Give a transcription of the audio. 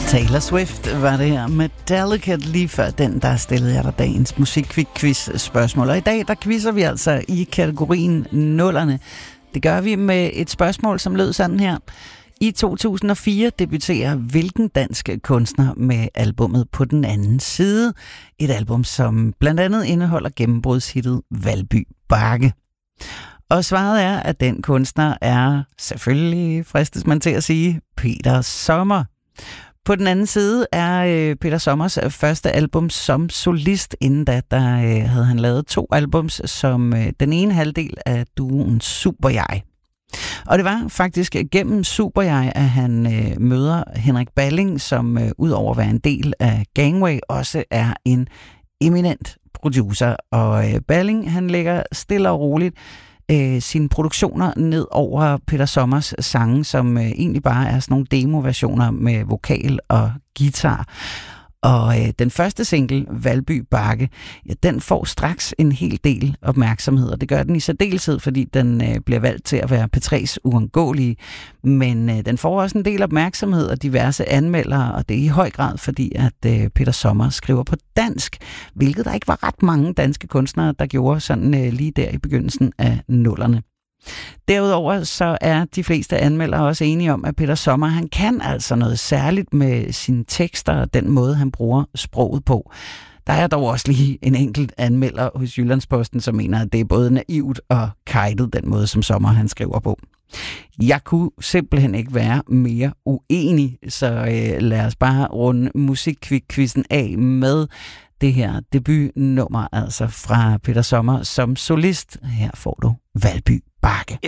Taylor Swift var det her med Delicate. Lige før den, der stillede jeg dig dagens musikquiz-spørgsmål. Og i dag, der quizzer vi altså i kategorien nullerne. Det gør vi med et spørgsmål, som lød sådan her. I 2004 debuterer hvilken dansk kunstner med albummet På den anden side? Et album, som blandt andet indeholder gennembrudshittet Valby Bakke. Og svaret er, at den kunstner er, selvfølgelig fristes man til at sige, Peter Sommer. På den anden side er Peter Sommers første album som solist. Inden da, havde han lavet 2 albums som den ene halvdel af duoen Super Jeg. Og det var faktisk gennem Super Jeg, at han møder Henrik Balling, som udover at være en del af Gangway, også er en eminent producer. Og Balling, han lægger stille og roligt sine produktioner ned over Peter Sommers sange, som egentlig bare er sådan nogle demoversioner med vokal og guitar. Og den første single, Valby Bakke, ja, den får straks en hel del opmærksomhed, og det gør den i særdeleshed, fordi den bliver valgt til at være P3's uundgåelige. Men den får også en del opmærksomhed af diverse anmeldere, og det er i høj grad fordi, at Peter Sommer skriver på dansk, hvilket der ikke var ret mange danske kunstnere, der gjorde sådan lige der i begyndelsen af nullerne. Derudover så er de fleste anmeldere også enige om, at Peter Sommer, han kan altså noget særligt med sine tekster og den måde, han bruger sproget på. Der er dog også lige en enkelt anmelder hos Jyllandsposten, som mener, at det er både naivt og kajtet, den måde, som Sommer han skriver på. Jeg kunne simpelthen ikke være mere uenig, så lad os bare runde musikquizzen af med det her debutnummer, altså fra Peter Sommer som solist. Her får du Valby Bakke.